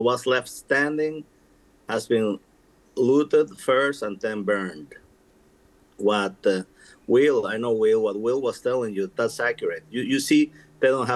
what's left standing has been looted first and then burned. What I know, Will, what Will was telling you, that's accurate. You see, they don't have